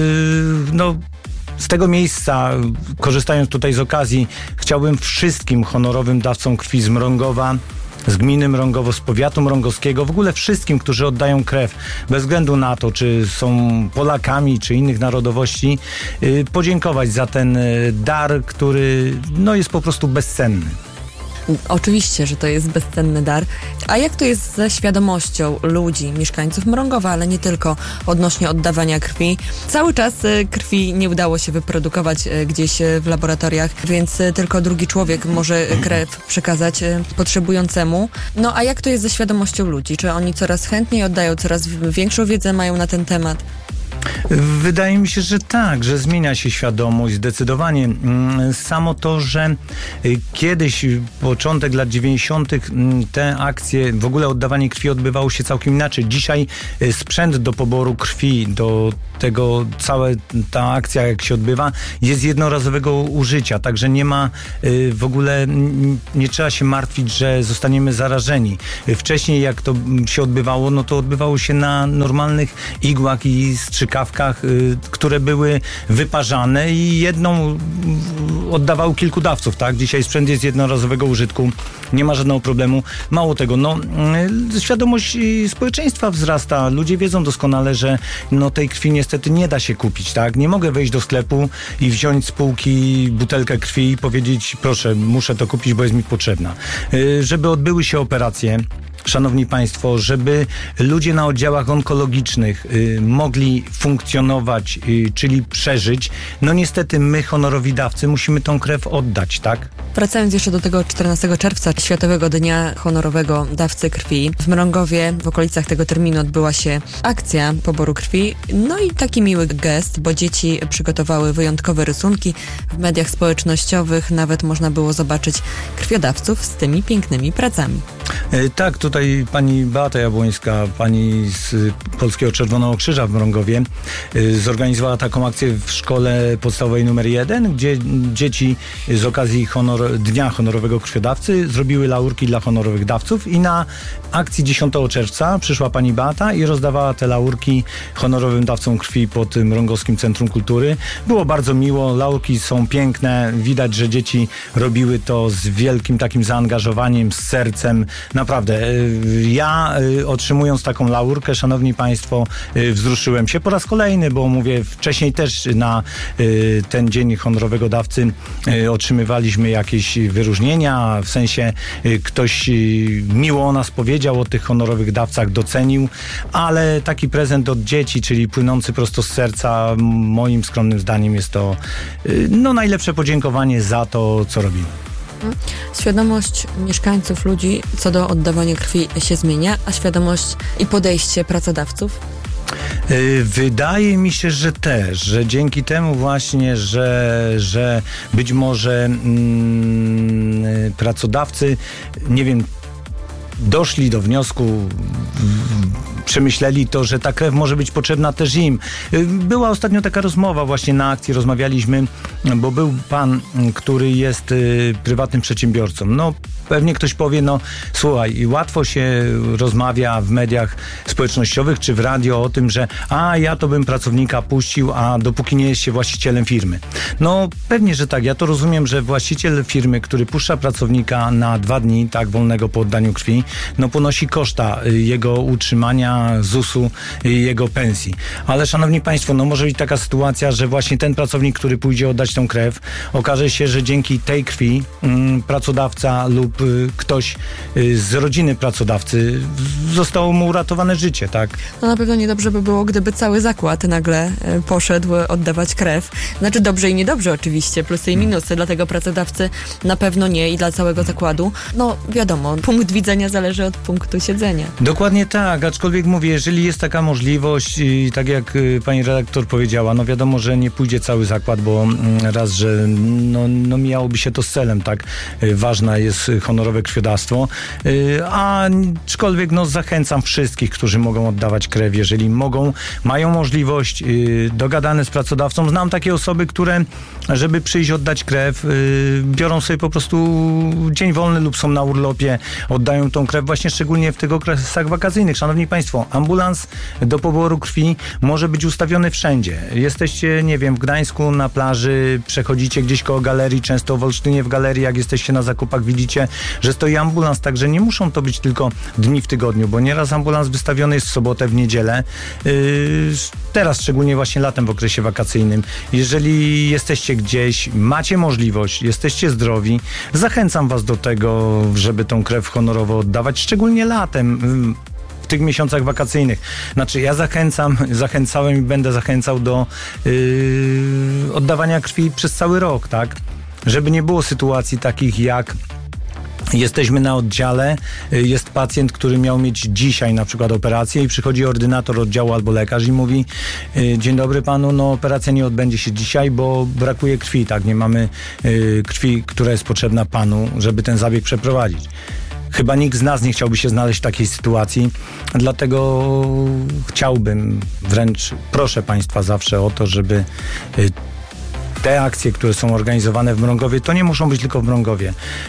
z tego miejsca, korzystając tutaj z okazji, chciałbym wszystkim honorowym dawcom krwi z Mrągowa, z gminy Mrągowo, z powiatu mrągowskiego, w ogóle wszystkim, którzy oddają krew, bez względu na to, czy są Polakami, czy innych narodowości, podziękować za ten dar, który jest po prostu bezcenny. Oczywiście, że to jest bezcenny dar. A jak to jest ze świadomością ludzi, mieszkańców Mrągowa, ale nie tylko, odnośnie oddawania krwi? Cały czas krwi nie udało się wyprodukować gdzieś w laboratoriach, więc tylko drugi człowiek może krew przekazać potrzebującemu. No a jak to jest ze świadomością ludzi? Czy oni coraz chętniej oddają, coraz większą wiedzę mają na ten temat? Wydaje mi się, że tak, że zmienia się świadomość zdecydowanie. Samo to, że kiedyś, początek lat 90. te akcje, w ogóle oddawanie krwi odbywało się całkiem inaczej. Dzisiaj sprzęt do poboru krwi, do tego, cała ta akcja, jak się odbywa, jest jednorazowego użycia, także nie ma w ogóle, nie trzeba się martwić, że zostaniemy zarażeni. Wcześniej, jak to się odbywało, no to odbywało się na normalnych igłach i strzykawkach, które były wyparzane i jedną oddawało kilku dawców, tak? Dzisiaj sprzęt jest jednorazowego użytku, nie ma żadnego problemu. Mało tego, świadomość społeczeństwa wzrasta. Ludzie wiedzą doskonale, że tej krwi niestety nie da się kupić, tak? Nie mogę wejść do sklepu i wziąć z półki butelkę krwi i powiedzieć, proszę, muszę to kupić, bo jest mi potrzebna. Żeby odbyły się operacje, szanowni państwo, żeby ludzie na oddziałach onkologicznych mogli funkcjonować, czyli przeżyć, niestety my, honorowi dawcy, musimy tą krew oddać, tak? Wracając jeszcze do tego 14 czerwca, Światowego Dnia Honorowego Dawcy Krwi, w Mrągowie w okolicach tego terminu odbyła się akcja poboru krwi. No i taki miły gest, bo dzieci przygotowały wyjątkowe rysunki. W mediach społecznościowych nawet można było zobaczyć krwiodawców z tymi pięknymi pracami. Tak, tutaj pani Beata Jabłońska, pani z Polskiego Czerwonego Krzyża w Mrągowie, zorganizowała taką akcję w szkole podstawowej numer 1, gdzie dzieci z okazji Dnia Honorowego Krwiodawcy zrobiły laurki dla honorowych dawców i na akcji 10 czerwca przyszła pani Beata i rozdawała te laurki honorowym dawcom krwi pod Mrągowskim Centrum Kultury. Było bardzo miło, laurki są piękne, widać, że dzieci robiły to z wielkim takim zaangażowaniem, z sercem. Naprawdę, ja otrzymując taką laurkę, szanowni państwo, wzruszyłem się po raz kolejny, bo mówię, wcześniej też na ten Dzień Honorowego Dawcy otrzymywaliśmy jakieś wyróżnienia, w sensie ktoś miło o nas powiedział, o tych honorowych dawcach, docenił, ale taki prezent od dzieci, czyli płynący prosto z serca, moim skromnym zdaniem jest to najlepsze podziękowanie za to, co robimy. Świadomość mieszkańców, ludzi co do oddawania krwi się zmienia, a świadomość i podejście pracodawców? Wydaje mi się, że też, że dzięki temu właśnie, że być może pracodawcy, nie wiem, doszli do wniosku, przemyśleli to, że ta krew może być potrzebna też im. Była ostatnio taka rozmowa właśnie na akcji, rozmawialiśmy, bo był pan, który jest prywatnym przedsiębiorcą. Pewnie ktoś powie, słuchaj, łatwo się rozmawia w mediach społecznościowych czy w radio o tym, że ja to bym pracownika puścił, a dopóki nie jest się właścicielem firmy. Pewnie, że tak. Ja to rozumiem, że właściciel firmy, który puszcza pracownika na 2 dni, tak, wolnego po oddaniu krwi, ponosi koszta jego utrzymania, ZUS-u, jego pensji. Ale szanowni państwo, może być taka sytuacja, że właśnie ten pracownik, który pójdzie oddać tą krew, okaże się, że dzięki tej krwi pracodawca lub ktoś z rodziny pracodawcy zostało mu uratowane życie, tak? Na pewno niedobrze by było, gdyby cały zakład nagle poszedł oddawać krew. Znaczy dobrze i niedobrze oczywiście, plusy i minusy, dlatego pracodawcy na pewno nie i dla całego zakładu. Wiadomo, punkt widzenia zależy od punktu siedzenia. Dokładnie tak, aczkolwiek mówię, jeżeli jest taka możliwość i tak jak pani redaktor powiedziała, wiadomo, że nie pójdzie cały zakład, bo raz, że mijałoby się to z celem, tak? Ważna jest honorowe krwiodawstwo, aczkolwiek zachęcam wszystkich, którzy mogą oddawać krew, jeżeli mają możliwość, dogadane z pracodawcą. Znam takie osoby, które, żeby przyjść oddać krew, biorą sobie po prostu dzień wolny lub są na urlopie, oddają tą tą krew właśnie szczególnie w tych okresach wakacyjnych. Szanowni Państwo, ambulans do poboru krwi może być ustawiony wszędzie. Jesteście, nie wiem, w Gdańsku na plaży, przechodzicie gdzieś koło galerii, często w Olsztynie w galerii, jak jesteście na zakupach, widzicie, że stoi ambulans, także nie muszą to być tylko dni w tygodniu, bo nieraz ambulans wystawiony jest w sobotę, w niedzielę. Teraz, szczególnie właśnie latem w okresie wakacyjnym. Jeżeli jesteście gdzieś, macie możliwość, jesteście zdrowi, zachęcam Was do tego, żeby tą krew honorowo oddawać, szczególnie latem, w tych miesiącach wakacyjnych. Znaczy ja zachęcałem i będę zachęcał do oddawania krwi przez cały rok, tak? Żeby nie było sytuacji takich jak jesteśmy na oddziale, jest pacjent, który miał mieć dzisiaj na przykład operację i przychodzi ordynator oddziału albo lekarz i mówi: dzień dobry panu, no operacja nie odbędzie się dzisiaj, bo brakuje krwi, tak? Nie mamy krwi, która jest potrzebna panu, żeby ten zabieg przeprowadzić. Chyba nikt z nas nie chciałby się znaleźć w takiej sytuacji, dlatego chciałbym, wręcz proszę Państwa zawsze o to, żeby te akcje, które są organizowane w Mrągowie, to nie muszą być tylko w Mrągowie,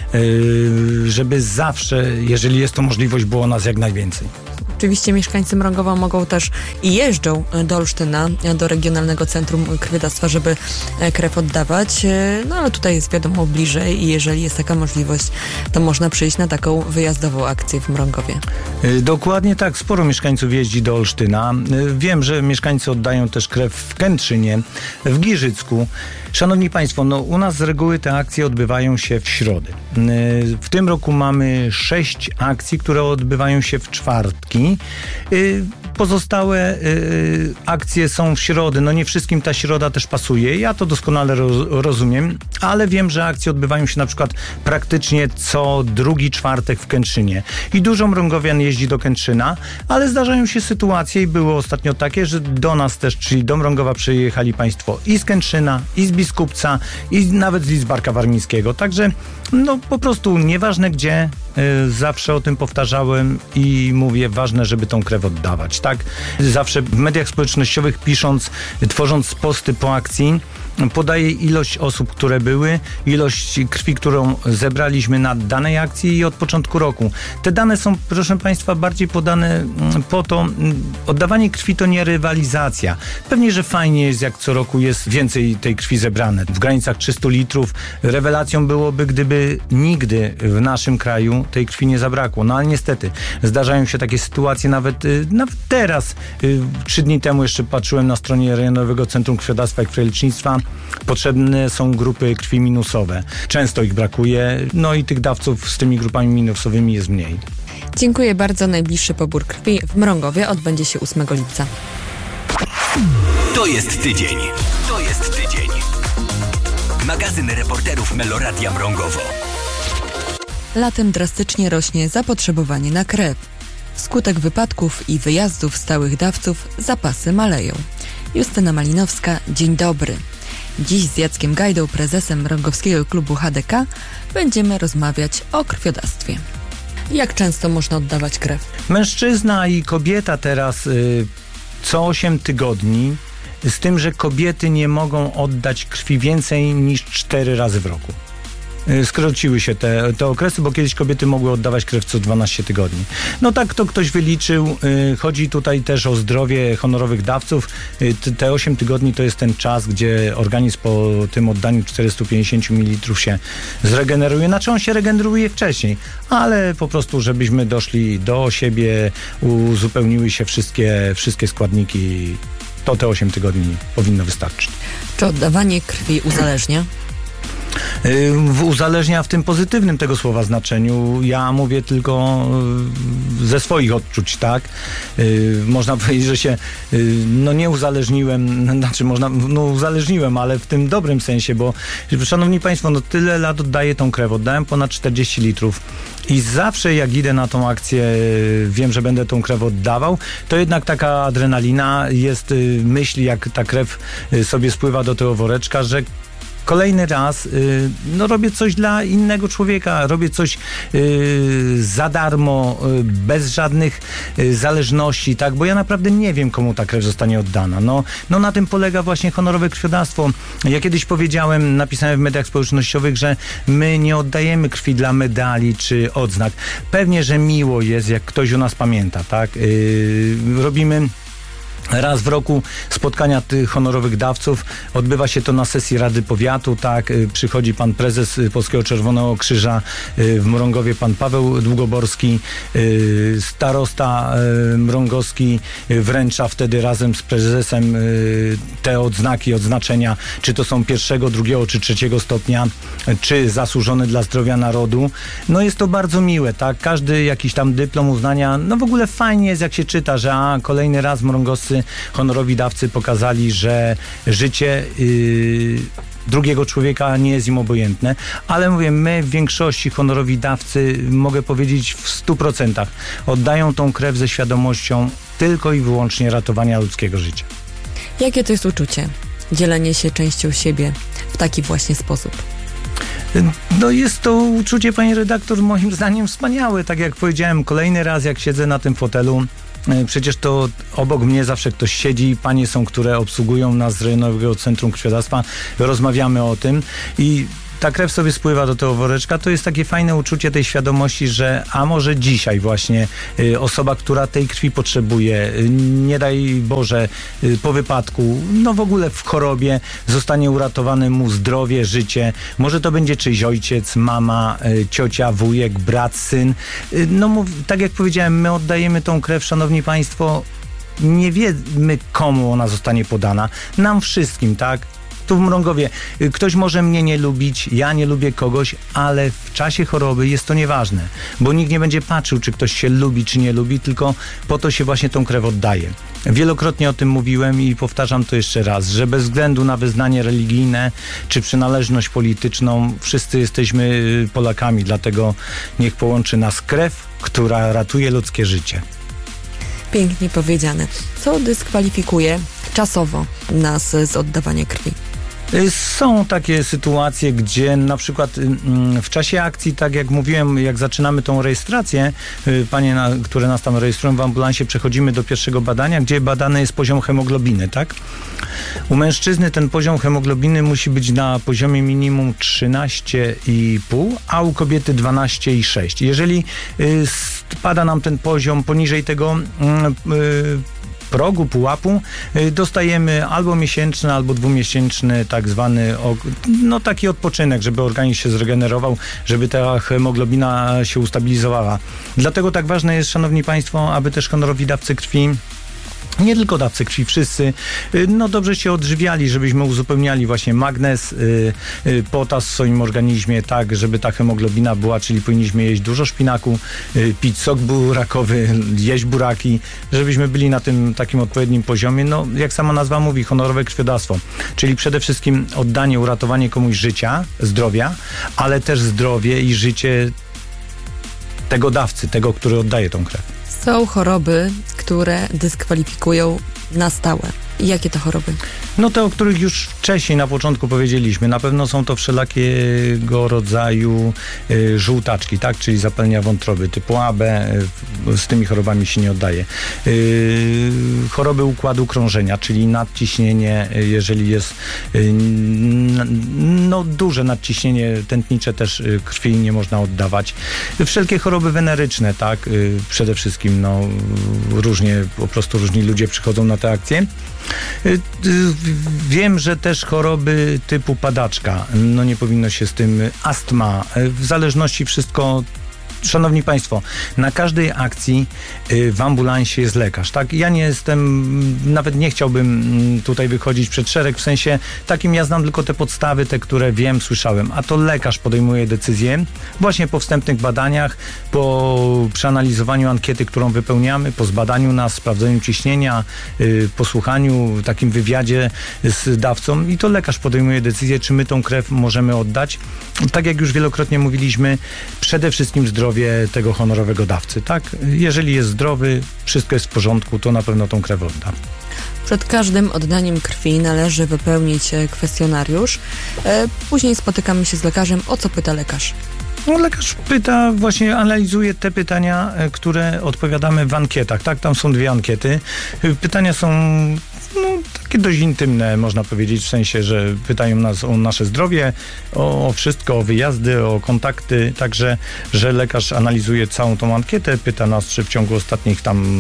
żeby zawsze, jeżeli jest to możliwość, było nas jak najwięcej. Oczywiście mieszkańcy Mrągowa mogą też i jeżdżą do Olsztyna, do Regionalnego Centrum Krwiodawstwa, żeby krew oddawać, no ale tutaj jest wiadomo bliżej i jeżeli jest taka możliwość, to można przyjść na taką wyjazdową akcję w Mrągowie. Dokładnie tak, sporo mieszkańców jeździ do Olsztyna. Wiem, że mieszkańcy oddają też krew w Kętrzynie, w Giżycku. Szanowni Państwo, no u nas z reguły te akcje odbywają się w środę. W tym roku mamy 6 akcji, które odbywają się w czwartki. Pozostałe akcje są w środę. No nie wszystkim ta środa też pasuje. Ja to doskonale rozumiem, ale wiem, że akcje odbywają się na przykład praktycznie co drugi czwartek w Kętrzynie. I dużo mrągowian jeździ do Kętrzyna, ale zdarzają się sytuacje i było ostatnio takie, że do nas też, czyli do Mrągowa przyjechali Państwo i z Kętrzyna, i z Biskupca, i nawet z Lidzbarka Warmińskiego. Także no po prostu nieważne gdzie, zawsze o tym powtarzałem i mówię, ważne, żeby tą krew oddawać, tak? Zawsze w mediach społecznościowych pisząc, tworząc posty po akcji, podaję ilość osób, które były, ilość krwi, którą zebraliśmy na danej akcji i od początku roku. Te dane są, proszę Państwa, bardziej podane po to, oddawanie krwi to nie rywalizacja. Pewnie, że fajnie jest, jak co roku jest więcej tej krwi zebrane. W granicach 300 litrów. Rewelacją byłoby, gdyby nigdy w naszym kraju tej krwi nie zabrakło. No ale niestety zdarzają się takie sytuacje, nawet teraz. 3 dni temu jeszcze patrzyłem na stronie Rejonowego Centrum Krwiodawstwa i Krwiolecznictwa. Potrzebne są grupy krwi minusowe. Często ich brakuje, no i tych dawców z tymi grupami minusowymi jest mniej. Dziękuję bardzo. Najbliższy pobór krwi w Mrągowie odbędzie się 8 lipca. To jest tydzień. To jest tydzień. Magazyn reporterów Meloradia Mrągowo. Latem drastycznie rośnie zapotrzebowanie na krew. Wskutek wypadków i wyjazdów stałych dawców zapasy maleją. Justyna Malinowska, dzień dobry. Dziś z Jackiem Gajdą, prezesem Mrągowskiego Klubu HDK, będziemy rozmawiać o krwiodawstwie. Jak często można oddawać krew? Mężczyzna i kobieta teraz co 8 tygodni, z tym, że kobiety nie mogą oddać krwi więcej niż 4 razy w roku. Skróciły się te okresy, bo kiedyś kobiety mogły oddawać krew co 12 tygodni. No tak to ktoś wyliczył. Chodzi tutaj też o zdrowie honorowych dawców. Te 8 tygodni to jest ten czas, gdzie organizm po tym oddaniu 450 ml się zregeneruje. Znaczy on się regeneruje wcześniej, ale po prostu, żebyśmy doszli do siebie, uzupełniły się wszystkie składniki, to te 8 tygodni powinno wystarczyć. Czy oddawanie krwi uzależnia? Uzależnia w tym pozytywnym tego słowa znaczeniu. Ja mówię tylko ze swoich odczuć, tak? Można powiedzieć, że się nie uzależniłem, uzależniłem, ale w tym dobrym sensie, bo szanowni Państwo, tyle lat oddaję tą krew, oddałem ponad 40 litrów i zawsze jak idę na tą akcję, wiem, że będę tą krew oddawał, to jednak taka adrenalina jest, myśl, jak ta krew sobie spływa do tego woreczka, że kolejny raz robię coś dla innego człowieka, robię coś za darmo, bez żadnych zależności, tak, bo ja naprawdę nie wiem, komu ta krew zostanie oddana. No na tym polega właśnie honorowe krwiodawstwo. Ja kiedyś powiedziałem, napisałem w mediach społecznościowych, że my nie oddajemy krwi dla medali czy odznak. Pewnie, że miło jest, jak ktoś o nas pamięta, tak? Robimy raz w roku spotkania tych honorowych dawców. Odbywa się to na sesji Rady Powiatu, tak. Przychodzi pan prezes Polskiego Czerwonego Krzyża w Mrągowie, pan Paweł Długoborski, starosta mrągowski wręcza wtedy razem z prezesem te odznaki, odznaczenia, czy to są 1., 2. czy 3. stopnia, czy zasłużone dla zdrowia narodu. No jest to bardzo miłe, tak. Każdy jakiś tam dyplom uznania, no w ogóle fajnie jest, jak się czyta, że kolejny raz mrągowscy honorowi dawcy pokazali, że życie drugiego człowieka nie jest im obojętne, ale mówię, my w większości honorowi dawcy, mogę powiedzieć w 100%, oddają tą krew ze świadomością tylko i wyłącznie ratowania ludzkiego życia. Jakie to jest uczucie? Dzielenie się częścią siebie w taki właśnie sposób. No jest to uczucie, pani redaktor, moim zdaniem wspaniałe. Tak jak powiedziałem, kolejny raz jak siedzę na tym fotelu, przecież to obok mnie zawsze ktoś siedzi, panie są, które obsługują nas z Rejonowego Centrum Krwiodawstwa, rozmawiamy o tym i ta krew sobie spływa do tego woreczka. To jest takie fajne uczucie tej świadomości, że a może dzisiaj właśnie osoba, która tej krwi potrzebuje, nie daj Boże, po wypadku, no w ogóle w chorobie, zostanie uratowane mu zdrowie, życie. Może to będzie czyjś ojciec, mama, ciocia, wujek, brat, syn. No tak jak powiedziałem, my oddajemy tą krew, szanowni państwo, nie wiemy, komu ona zostanie podana. Nam wszystkim, tak? Tu w Mrągowie ktoś może mnie nie lubić, ja nie lubię kogoś, ale w czasie choroby jest to nieważne, bo nikt nie będzie patrzył, czy ktoś się lubi, czy nie lubi, tylko po to się właśnie tą krew oddaje. Wielokrotnie o tym mówiłem i powtarzam to jeszcze raz, że bez względu na wyznanie religijne czy przynależność polityczną, wszyscy jesteśmy Polakami, dlatego niech połączy nas krew, która ratuje ludzkie życie. Pięknie powiedziane. Co dyskwalifikuje czasowo nas z oddawania krwi? Są takie sytuacje, gdzie na przykład w czasie akcji, tak jak mówiłem, jak zaczynamy tą rejestrację, panie, które nas tam rejestrują w ambulansie, przechodzimy do pierwszego badania, gdzie badany jest poziom hemoglobiny, tak? U mężczyzny ten poziom hemoglobiny musi być na poziomie minimum 13,5, a u kobiety 12,6. Jeżeli spada nam ten poziom poniżej tego progu, pułapu, dostajemy albo miesięczny, albo dwumiesięczny tak zwany, no taki odpoczynek, żeby organizm się zregenerował, żeby ta hemoglobina się ustabilizowała. Dlatego tak ważne jest, szanowni państwo, aby też honorowi dawcy krwi, nie tylko dawcy krwi, wszyscy, no dobrze się odżywiali, żebyśmy uzupełniali właśnie magnez, potas w swoim organizmie, tak, żeby ta hemoglobina była, czyli powinniśmy jeść dużo szpinaku, pić sok burakowy, jeść buraki, żebyśmy byli na tym takim odpowiednim poziomie. No, jak sama nazwa mówi, honorowe krwiodawstwo, czyli przede wszystkim oddanie, uratowanie komuś życia, zdrowia, ale też zdrowie i życie tego dawcy, tego, który oddaje tą krew. Są choroby, które dyskwalifikują na stałe. I jakie to choroby? No te, o których już wcześniej na początku powiedzieliśmy. Na pewno są to wszelakiego rodzaju żółtaczki, tak? Czyli zapalenia wątroby typu AB, z tymi chorobami się nie oddaje. Choroby układu krążenia, czyli nadciśnienie, jeżeli jest no duże nadciśnienie tętnicze, też krwi nie można oddawać. Wszelkie choroby weneryczne, tak? Przede wszystkim no różnie, po prostu różni ludzie przychodzą na te akcje. Wiem, że też choroby typu padaczka, no nie powinno się z tym, astma, w zależności wszystko. Szanowni państwo, na każdej akcji w ambulansie jest lekarz, tak? Ja nie jestem, nawet nie chciałbym tutaj wychodzić przed szereg, w sensie takim ja znam tylko te podstawy, te, które wiem, słyszałem, a to lekarz podejmuje decyzję właśnie po wstępnych badaniach, po przeanalizowaniu ankiety, którą wypełniamy, po zbadaniu nas, sprawdzeniu ciśnienia, po słuchaniu, takim wywiadzie z dawcą i to lekarz podejmuje decyzję, czy my tą krew możemy oddać. Tak jak już wielokrotnie mówiliśmy, przede wszystkim zdrowie tego honorowego dawcy, tak? Jeżeli jest zdrowy, wszystko jest w porządku, to na pewno tą krew odda. Przed każdym oddaniem krwi należy wypełnić kwestionariusz. Później spotykamy się z lekarzem. O co pyta lekarz? No, lekarz pyta, właśnie analizuje te pytania, które odpowiadamy w ankietach, tak? Tam są 2 ankiety. Pytania są takie dość intymne, można powiedzieć, w sensie, że pytają nas o nasze zdrowie, o wszystko, o wyjazdy, o kontakty, także, że lekarz analizuje całą tą ankietę, pyta nas, czy w ciągu ostatnich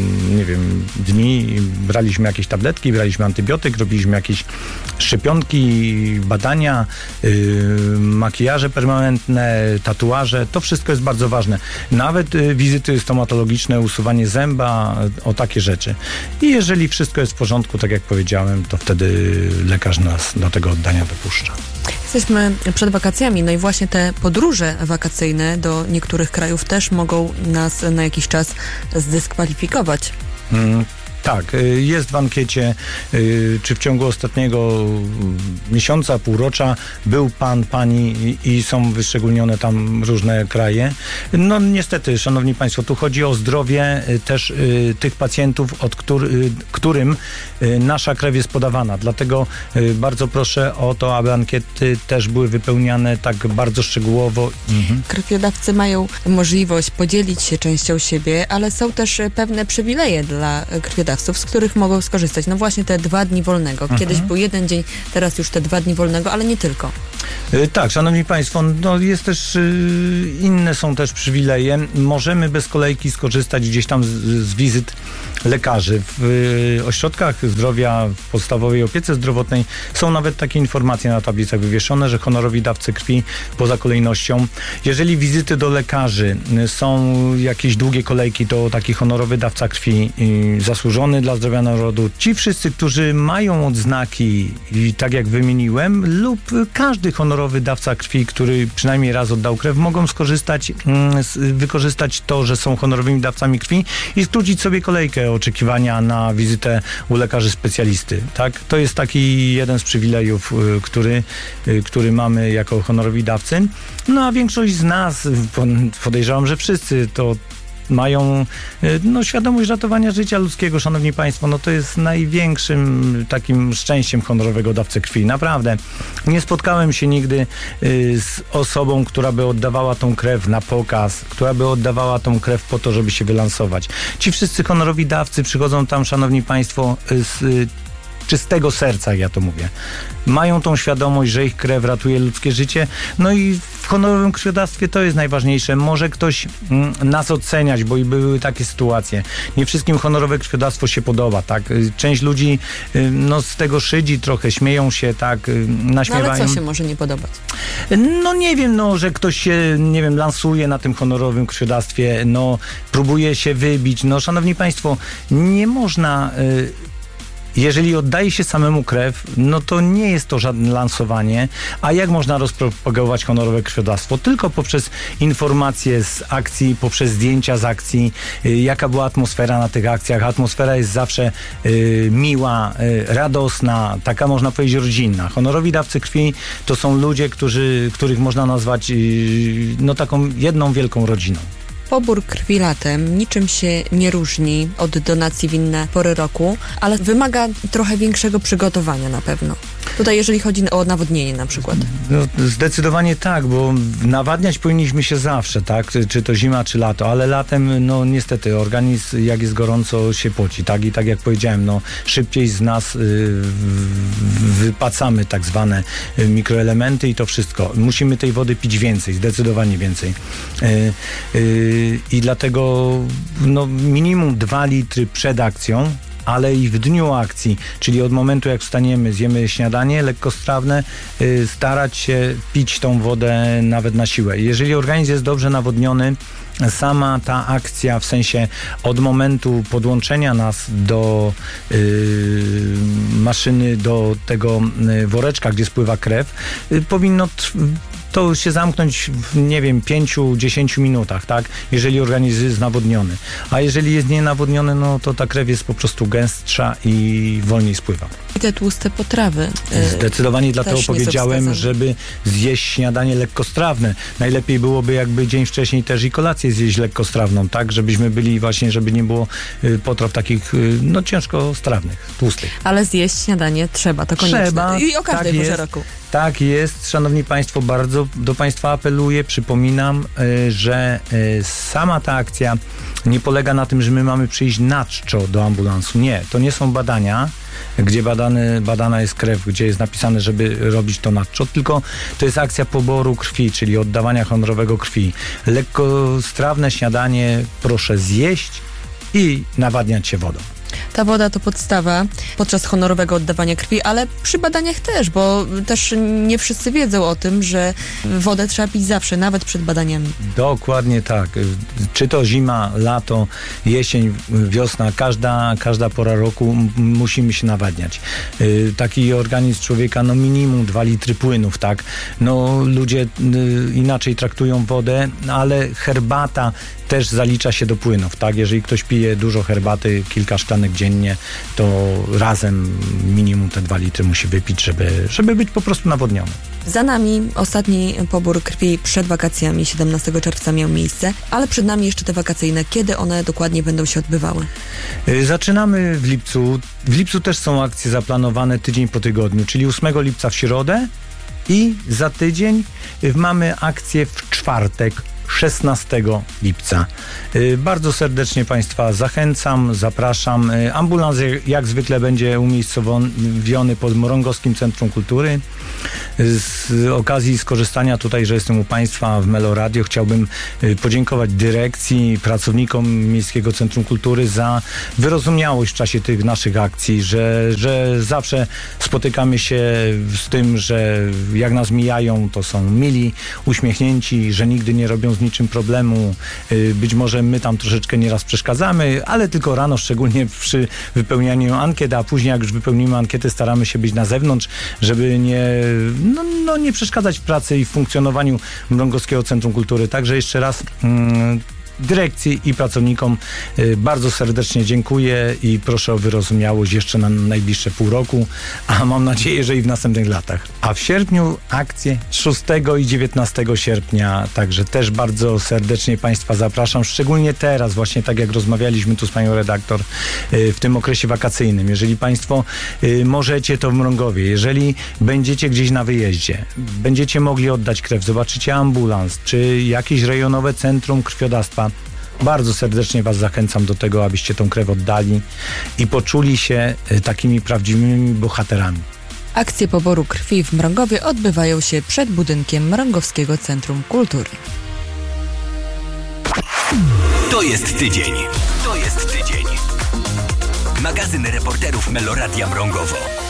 dni braliśmy jakieś tabletki, braliśmy antybiotyk, robiliśmy jakieś szczepionki, badania, makijaże permanentne, tatuaże, to wszystko jest bardzo ważne. Nawet wizyty stomatologiczne, usuwanie zęba, o takie rzeczy. I jeżeli wszystko jest w porządku, tak jak powiedziałem, to wtedy lekarz nas do tego oddania dopuszcza. Jesteśmy przed wakacjami, no i właśnie te podróże wakacyjne do niektórych krajów też mogą nas na jakiś czas zdyskwalifikować. Tak, jest w ankiecie, czy w ciągu ostatniego miesiąca, półrocza był pan, pani i są wyszczególnione tam różne kraje. No niestety, szanowni państwo, tu chodzi o zdrowie też tych pacjentów, którym nasza krew jest podawana. Dlatego bardzo proszę o to, aby ankiety też były wypełniane tak bardzo szczegółowo. Krwiodawcy mają możliwość podzielić się częścią siebie, ale są też pewne przywileje dla krwiodawców, z których mogą skorzystać. No właśnie te 2 dni wolnego. Kiedyś był 1 dzień, teraz już te 2 dni wolnego, ale nie tylko. Tak, szanowni państwo, no jest też, inne są też przywileje. Możemy bez kolejki skorzystać gdzieś tam z wizyt lekarzy. W ośrodkach zdrowia, w podstawowej opiece zdrowotnej są nawet takie informacje na tablicach wywieszone, że honorowi dawcy krwi poza kolejnością. Jeżeli wizyty do lekarzy są jakieś długie kolejki, to taki honorowy dawca krwi zasłużony dla zdrowia narodu. Ci wszyscy, którzy mają odznaki, tak jak wymieniłem, lub każdy honorowy dawca krwi, który przynajmniej raz oddał krew, mogą wykorzystać to, że są honorowymi dawcami krwi i skrócić sobie kolejkę oczekiwania na wizytę u lekarzy specjalisty. Tak? To jest taki jeden z przywilejów, który mamy jako honorowi dawcy. No a większość z nas, podejrzewam, że wszyscy to mają świadomość ratowania życia ludzkiego, szanowni państwo, no to jest największym takim szczęściem honorowego dawcy krwi. Naprawdę. Nie spotkałem się nigdy z osobą, która by oddawała tą krew na pokaz, która by oddawała tą krew po to, żeby się wylansować. Ci wszyscy honorowi dawcy przychodzą tam, szanowni państwo, z czystego serca, jak ja to mówię. Mają tą świadomość, że ich krew ratuje ludzkie życie, no i w honorowym krwiodawstwie to jest najważniejsze. Może ktoś nas oceniać, bo i były takie sytuacje. Nie wszystkim honorowe krwiodawstwo się podoba, tak? Część ludzi z tego szydzi trochę, śmieją się, tak? Naśmiewają. No ale co się może nie podobać? No nie wiem, że ktoś się, lansuje na tym honorowym krwiodawstwie, próbuje się wybić. Szanowni państwo, nie można... Jeżeli oddaje się samemu krew, to nie jest to żadne lansowanie. A jak można rozpropagować honorowe krwiodawstwo? Tylko poprzez informacje z akcji, poprzez zdjęcia z akcji, jaka była atmosfera na tych akcjach. Atmosfera jest zawsze miła, radosna, taka można powiedzieć rodzinna. Honorowi dawcy krwi to są ludzie, których można nazwać taką jedną wielką rodziną. Pobór krwi latem niczym się nie różni od donacji w inne pory roku, ale wymaga trochę większego przygotowania na pewno. Tutaj jeżeli chodzi o nawodnienie na przykład. Zdecydowanie tak, bo nawadniać powinniśmy się zawsze, tak? Czy to zima, czy lato, ale latem, niestety organizm, jak jest gorąco, się poci, tak? I tak jak powiedziałem, szybciej z nas wypacamy tak zwane mikroelementy i to wszystko. Musimy tej wody pić więcej, zdecydowanie więcej. I dlatego minimum 2 litry przed akcją, ale i w dniu akcji, czyli od momentu jak wstaniemy, zjemy śniadanie lekkostrawne, starać się pić tą wodę nawet na siłę. Jeżeli organizm jest dobrze nawodniony, sama ta akcja, w sensie od momentu podłączenia nas do maszyny, do tego woreczka, gdzie spływa krew, powinno to się zamknąć w, nie wiem, 5-10 minutach, tak? Jeżeli organizm jest nawodniony. A jeżeli jest nienawodniony, no to ta krew jest po prostu gęstsza i wolniej spływa. I te tłuste potrawy. Zdecydowanie dlatego też nie są powiedziałem, wskazane. żeby zjeść śniadanie lekkostrawne. Najlepiej byłoby jakby dzień wcześniej też i kolację zjeść lekkostrawną, tak? Żebyśmy byli właśnie, żeby nie było potraw takich, no ciężkostrawnych, tłustych. Ale zjeść śniadanie trzeba, to koniecznie. Trzeba, I o każdej tak porze jest. roku. Tak jest, szanowni państwo, bardzo do państwa apeluję, przypominam, że sama ta akcja nie polega na tym, że my mamy przyjść na czczo do ambulansu. Nie, to nie są badania, gdzie badana jest krew, gdzie jest napisane, żeby robić to na czczo, tylko to jest akcja poboru krwi, czyli oddawania honorowego krwi. Lekkostrawne śniadanie proszę zjeść i nawadniać się wodą. Ta woda to podstawa podczas honorowego oddawania krwi, ale przy badaniach też, bo też nie wszyscy wiedzą o tym, że wodę trzeba pić zawsze, nawet przed badaniami. Dokładnie tak. Czy to zima, lato, jesień, wiosna, każda pora roku musimy się nawadniać. Taki organizm człowieka, no minimum 2 litry płynów, tak? No ludzie inaczej traktują wodę, ale herbata też zalicza się do płynów, tak? Jeżeli ktoś pije dużo herbaty, kilka szklanek dziennie, to razem minimum te 2 litry musi wypić, żeby być po prostu nawodniony. Za nami ostatni pobór krwi przed wakacjami, 17 czerwca miał miejsce, ale przed nami jeszcze te wakacyjne. Kiedy one dokładnie będą się odbywały? Zaczynamy w lipcu. W lipcu też są akcje zaplanowane tydzień po tygodniu, czyli 8 lipca w środę i za tydzień mamy akcję w czwartek, 16 lipca. Bardzo serdecznie państwa zachęcam, zapraszam. Ambulans jak zwykle będzie umiejscowiony pod Mrągowskim Centrum Kultury. Z okazji skorzystania tutaj, że jestem u państwa w Melo Radio, chciałbym podziękować dyrekcji, pracownikom Miejskiego Centrum Kultury za wyrozumiałość w czasie tych naszych akcji, że zawsze spotykamy się z tym, że jak nas mijają, to są mili, uśmiechnięci, że nigdy nie robią z niczym problemu. Być może my tam troszeczkę nieraz przeszkadzamy, ale tylko rano, szczególnie przy wypełnianiu ankiet, a później jak już wypełnimy ankietę, staramy się być na zewnątrz, żeby nie przeszkadzać w pracy i w funkcjonowaniu Mrągowskiego Centrum Kultury. Także jeszcze raz dyrekcji i pracownikom bardzo serdecznie dziękuję i proszę o wyrozumiałość jeszcze na najbliższe pół roku, a mam nadzieję, że i w następnych latach. A w sierpniu akcje 6 i 19 sierpnia, także też bardzo serdecznie państwa zapraszam, szczególnie teraz, właśnie tak jak rozmawialiśmy tu z panią redaktor, w tym okresie wakacyjnym. Jeżeli państwo możecie, to w Mrągowie. Jeżeli będziecie gdzieś na wyjeździe, będziecie mogli oddać krew, zobaczycie ambulans, czy jakieś rejonowe centrum krwiodawstwa, bardzo serdecznie was zachęcam do tego, abyście tą krew oddali i poczuli się takimi prawdziwymi bohaterami. Akcje poboru krwi w Mrągowie odbywają się przed budynkiem Mrągowskiego Centrum Kultury. To jest tydzień. To jest tydzień. Magazyn reporterów Meloradia Mrągowo.